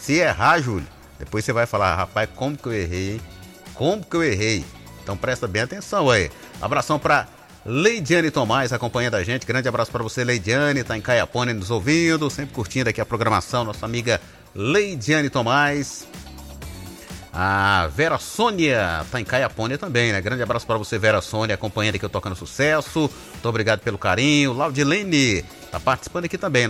se errar, Júlio, depois você vai falar, rapaz, como que eu errei? Como que eu errei? Então presta bem atenção aí. Abração pra Leidiane Tomás acompanhando a gente. Grande abraço pra você, Leidiane, tá em Caiapônia nos ouvindo, sempre curtindo aqui a programação, nossa amiga Leidiane Tomás. A Vera Sônia tá em Caiapônia também, né? Grande abraço pra você, Vera Sônia, acompanhando aqui o Tocando Sucesso. Muito obrigado pelo carinho. Laudilene tá participando aqui também.